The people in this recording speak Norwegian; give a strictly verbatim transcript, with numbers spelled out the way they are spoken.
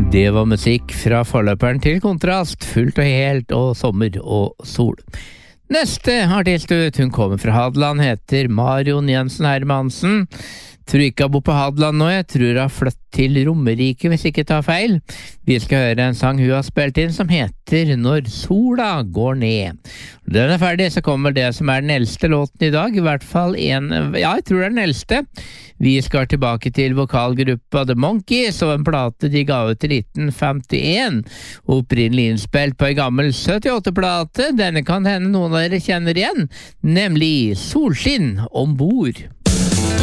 Det var musikk fra forløperen til Kontrast, fullt og helt og sommer og sol. Neste artist ut, hun kommer fra Hadeland, heter Marion Jensen Hermansen. Tror ikke jeg bor på Hadeland nå, jeg tror jeg har flyttet til Romerike, hvis ikke tar feil. Vi skal høre en sang hun har spilt inn som heter Når sola går ned. Når den er ferdig, så kommer det som er den eldste låten i dag, i hvert fall en, ja, jeg tror det er den eldste. Vi skal tilbake til vokalgruppa The Monkees og en plate de ga ut i nitten femtien, opprinnelig innspilt på en gammel syttiåtte-plate. Denne kan hende noen av dere kjenner igjen, nemlig Solskinn ombord.